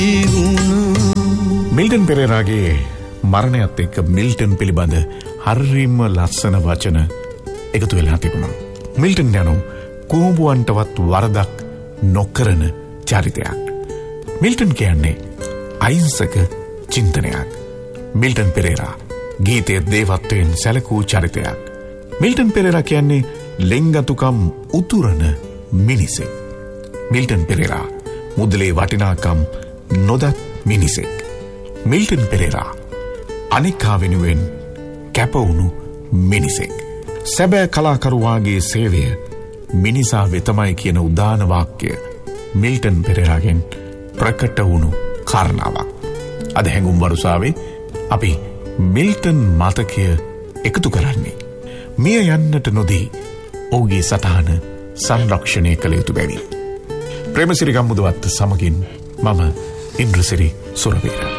Milton පෙරේරාගේ මරණයත් එක්ක Milton පිළිබඳ හරිම ලස්සන වචන එකතු වෙලා තිබුණා. මිල්ටන් යනු කුහුඹුවන්ටවත් වරදක් නොකරන චරිතයක්. මිල්ටන් කියන්නේ අහිංසක චින්තනයක්. මිල්ටන් පෙරේරා ගීතයේ දේවත්වයෙන් සැලකූ චරිතයක්. මිල්ටන් පෙරේරා කියන්නේ ලෙන්ගතුකම් උතුරන මිනිසෙක්. මිල්ටන් පෙරේරා මුදලේ වටිනාකම් නොදත් මිනිසෙක්. මිල්ටන් පෙරේරා අනිකා වෙනුවෙන් කැපවුණු මිනිසෙක්. සැබෑ කලාකරුවාගේ සේවය මිනිසා වෙතමයි කියන උදාන වාක්‍ය මිල්ටන් පෙරේරාගෙන් ප්‍රකට වුණු කාරණාවක්. අද හැඟුම් වරුසාවේ අපි මිල්ටන් මතකය එකතු කරන්නේ මිය යන්නට නොදී ඔහුගේ සටහන සංරක්ෂණය කළ යුතු බැවින්. ප්‍රේමසිරි ගම්මුදවත් සමගින් මම ඉන්ද්‍රසිරි සුරවීර.